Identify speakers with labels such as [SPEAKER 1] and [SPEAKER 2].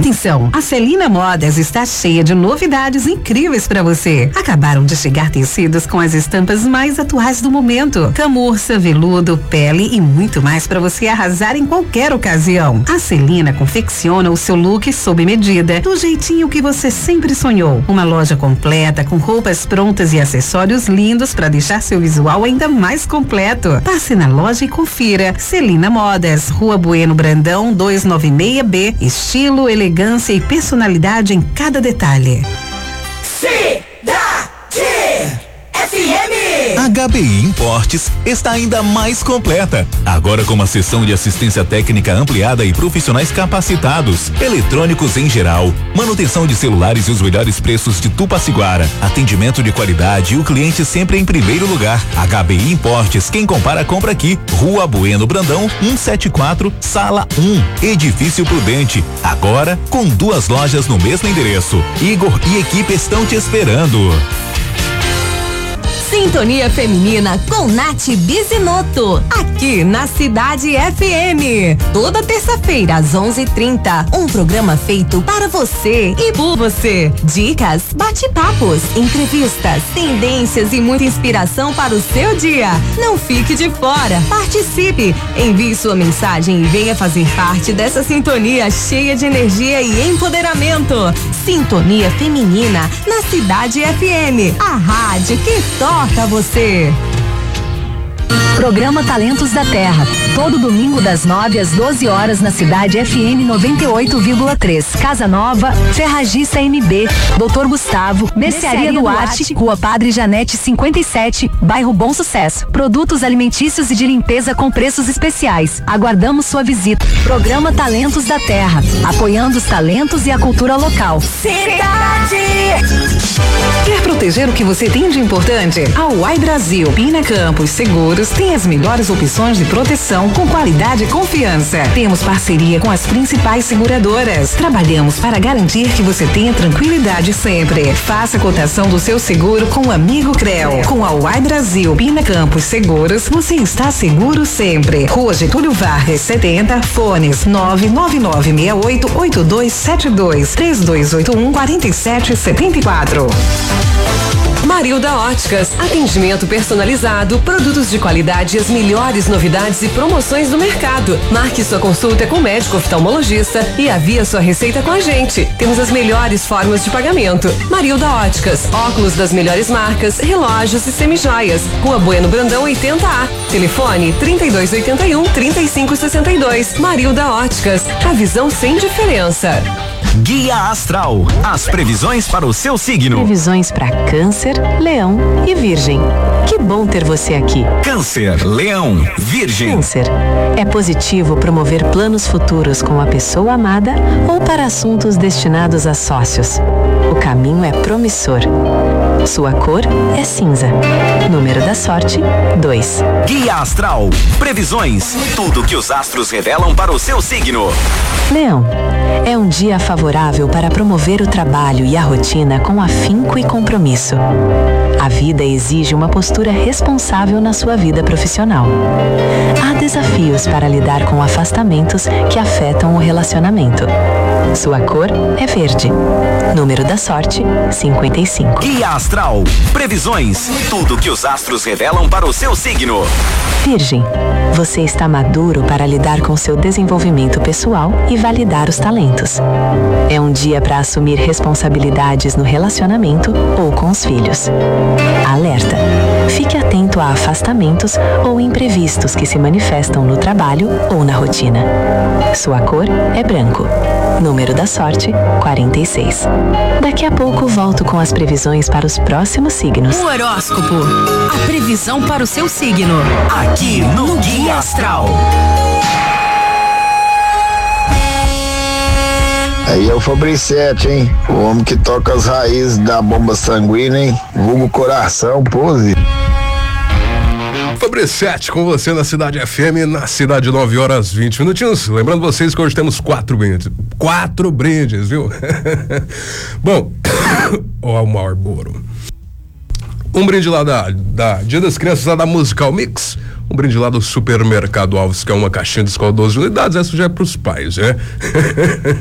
[SPEAKER 1] Atenção, a Celina Modas está cheia de novidades incríveis para você. Acabaram de chegar tecidos com as estampas mais atuais do momento. Camurça, veludo, pele e muito mais para você arrasar em qualquer ocasião. A Celina confecciona o seu look sob medida, do jeitinho que você sempre sonhou. Uma loja completa com roupas prontas e acessórios lindos para deixar seu visual ainda mais completo. Passe na loja e confira. Celina Modas, Rua Bueno Brandão 296B. Estilo, elegância e personalidade em cada detalhe.
[SPEAKER 2] HBI Importes está ainda mais completa. Agora com uma seção de assistência técnica ampliada e profissionais capacitados, eletrônicos em geral, manutenção de celulares e os melhores preços de Tupaciguara, atendimento de qualidade e o cliente sempre em primeiro lugar. HBI Importes, quem compara compra aqui. Rua Bueno Brandão 174, Sala 1, Edifício Prudente. Agora com 2 lojas no mesmo endereço. Igor e equipe estão te esperando.
[SPEAKER 3] Sintonia Feminina com Nath Bizinoto, aqui na Cidade FM. Toda terça-feira às 11h30, um programa feito para você e por você. Dicas, bate-papos, entrevistas, tendências e muita inspiração para o seu dia. Não fique de fora, participe, envie sua mensagem e venha fazer parte dessa sintonia cheia de energia e empoderamento. Sintonia Feminina na Cidade FM, a rádio que toca você.
[SPEAKER 4] Programa Talentos da Terra, todo domingo das 9 às 12 horas na Cidade FM 98,3. Casa Nova, Ferragista MB, Dr. Gustavo, Mercearia Duarte, Rua Padre Janete 57, Bairro Bom Sucesso. Produtos alimentícios e de limpeza com preços especiais. Aguardamos sua visita. Programa Talentos da Terra, apoiando os talentos e a cultura local.
[SPEAKER 1] Cidade! Quer proteger o que você tem de importante? A Uai Brasil, Pina Campos Seguros tem as melhores opções de proteção com qualidade e confiança. Temos parceria com as principais seguradoras. Trabalhamos para garantir que você tenha tranquilidade sempre. Faça a cotação do seu seguro com o amigo Creu. Com a Uai Brasil, Pina Campos Seguros, você está seguro sempre. Rua Getúlio Vargas 70, fones 999688272, 3281-4774.
[SPEAKER 3] Marilda Óticas, atendimento personalizado, produtos de qualidade e as melhores novidades e promoções do mercado. Marque sua consulta com o médico oftalmologista e avie sua receita com a gente. Temos as melhores formas de pagamento. Marilda Óticas, óculos das melhores marcas, relógios e semijoias. Rua Bueno Brandão 80A. Telefone 3281-3562. Marilda Óticas, a visão sem diferença.
[SPEAKER 2] Guia Astral, as previsões para o seu signo.
[SPEAKER 5] Previsões para Câncer, Leão e Virgem. Que bom ter você aqui.
[SPEAKER 2] Câncer, Leão, Virgem.
[SPEAKER 5] Câncer, é positivo promover planos futuros com a pessoa amada ou para assuntos destinados a sócios. O caminho é promissor. Sua cor é cinza. Número da sorte, 2.
[SPEAKER 2] Guia Astral, previsões, tudo que os astros revelam para o seu signo.
[SPEAKER 5] Leão, é um dia favorável para promover o trabalho e a rotina com afinco e compromisso. A vida exige uma postura responsável na sua vida profissional. Há desafios para lidar com afastamentos que afetam o relacionamento. Sua cor é verde. Número da sorte, 55.
[SPEAKER 2] Guia Astral, previsões, tudo que os astros revelam para o seu signo.
[SPEAKER 5] Virgem, você está maduro para lidar com seu desenvolvimento pessoal e validar os talentos. É um dia para assumir responsabilidades no relacionamento ou com os filhos. Alerta! Fique atento a afastamentos ou imprevistos que se manifestam no trabalho ou na rotina. Sua cor é branco. Número da sorte, 46. Daqui a pouco volto com as previsões para os próximos signos.
[SPEAKER 1] O horóscopo, a previsão para o seu signo.
[SPEAKER 2] Aqui no Guia Astral.
[SPEAKER 6] Aí é o Fabricete, hein? O homem que toca as raízes da bomba sanguínea, hein? Vulgo coração, pose.
[SPEAKER 7] Fabricete com você na Cidade FM, na cidade 9 horas 20 minutinhos. Lembrando vocês que hoje temos 4 brindes. 4 brindes, viu? Bom, ó o Marlboro. Um brinde lá da Dia das Crianças, lá da Musical Mix. Um brinde lá do Supermercado Alves, que é uma caixinha de escola 12 unidades. Essa já é pros pais, né?